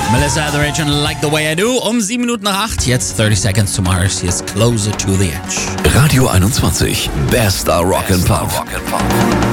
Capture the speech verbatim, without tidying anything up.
Melissa Etheridge und Like the Way I Do. Um sieben Minuten nach acht. Jetzt thirty Seconds to Mars. Hier ist Closer to the Edge. Radio einundzwanzig. Bester Rock and Pop.